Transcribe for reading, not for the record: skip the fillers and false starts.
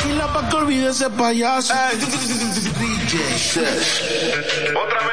Tequila pa' que olvide ese payaso. DJ Sesh. Otra